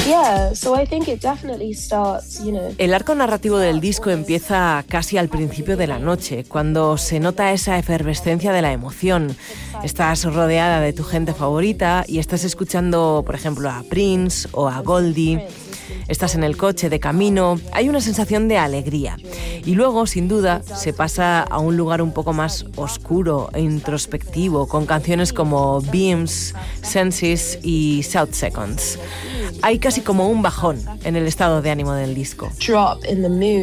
El arco narrativo del disco empieza casi al principio de la noche, cuando se nota esa efervescencia de la emoción. Estás rodeada de tu gente favorita y estás escuchando, por ejemplo, a Prince o a Goldie. Estás en el coche de camino, hay una sensación de alegría. Y luego, sin duda, se pasa a un lugar un poco más oscuro e introspectivo, con canciones como Beams, Senses y South Seconds. Hay casi como un bajón en el estado de ánimo del disco. Drop in the mood.